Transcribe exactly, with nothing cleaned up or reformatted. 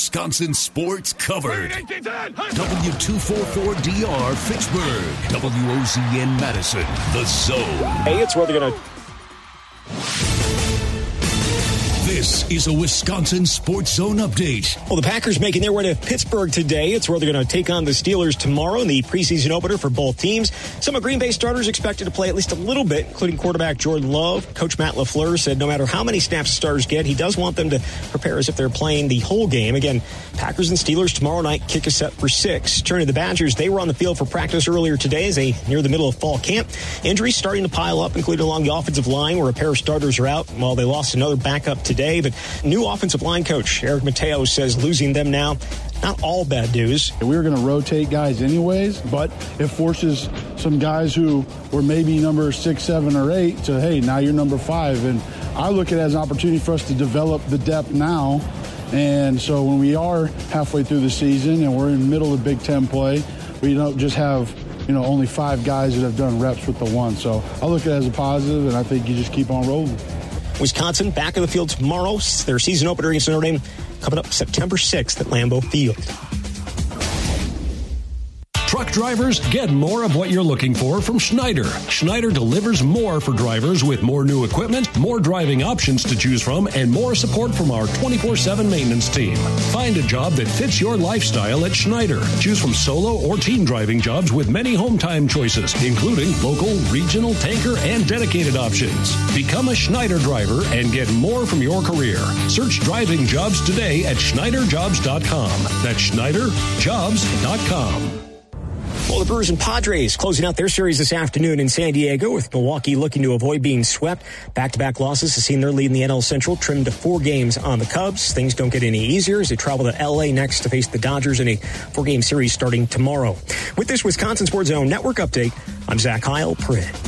Wisconsin sports covered. W two forty-four D R Fitchburg. W O Z N Madison. The Zone. Hey, it's where they're going to... This is a Wisconsin Sports Zone update. Well, the Packers making their way to Pittsburgh today. It's where they're going to take on the Steelers tomorrow in the preseason opener for both teams. Some of Green Bay starters expected to play at least a little bit, including quarterback Jordan Love. Coach Matt LaFleur said no matter how many snaps starters get, he does want them to prepare as if they're playing the whole game. Again, Packers and Steelers tomorrow night kick us set for six. Turning to the Badgers, they were on the field for practice earlier today as they near the middle of fall camp. Injuries starting to pile up, including along the offensive line where a pair of starters are out. While they lost another backup today, but new offensive line coach Eric Mateo says losing them now, not all bad news. We were going to rotate guys anyways, but it forces some guys who were maybe number six, seven, or eight to, hey, now you're number five. And I look at it as an opportunity for us to develop the depth now. And so when we are halfway through the season and we're in the middle of Big Ten play, we don't just have, you know, only five guys that have done reps with the one. So I look at it as a positive, and I think you just keep on rolling. Wisconsin back in the field tomorrow. Their season opener against Notre Dame coming up September sixth at Lambeau Field. Truck drivers, get more of what you're looking for from Schneider. Schneider delivers more for drivers with more new equipment, more driving options to choose from, and more support from our twenty-four seven maintenance team. Find a job that fits your lifestyle at Schneider. Choose from solo or team driving jobs with many home time choices, including local, regional, tanker, and dedicated options. Become a Schneider driver and get more from your career. Search driving jobs today at Schneider Jobs dot com. That's Schneider Jobs dot com. Well, the Brewers and Padres closing out their series this afternoon in San Diego, with Milwaukee looking to avoid being swept. Back-to-back losses has seen their lead in the N L Central trimmed to four games on the Cubs. Things don't get any easier as they travel to L A next to face the Dodgers in a four-game series starting tomorrow. With this Wisconsin Sports Zone Network update, I'm Zach Heil, Pritt.